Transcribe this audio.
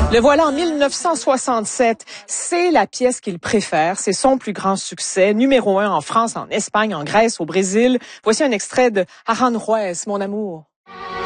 Le voilà en 1967. C'est la pièce qu'il préfère. C'est son plus grand succès. Numéro 1 en France, en Espagne, en Grèce, au Brésil. Voici un extrait de Aranjuez, mon amour.